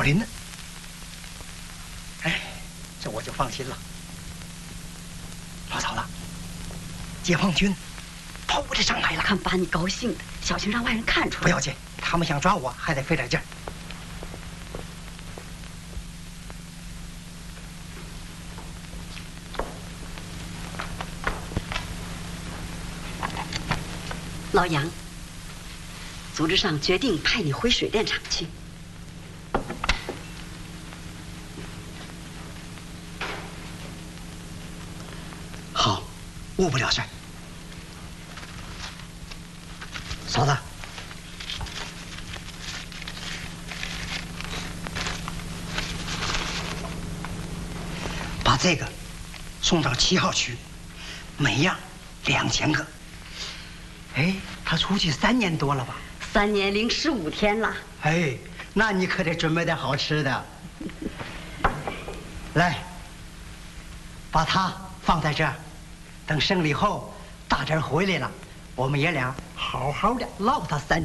亏呢。哎，这我就放心了。老嫂子，解放军跑着上来了， 看把你高兴的，小心让外人看出来。 不要紧，他们想抓我还得费点劲儿。 老杨，组织上决定派你回水电厂去。 好，误不了事儿。嫂子，把这个送到7号区，每样2000个。哎，他出去3年多了吧 3年零15天了。 哎，那你可得准备点好吃的。来，把它放在这儿，等胜利后大侄回来了，我们爷俩好好的唠他3。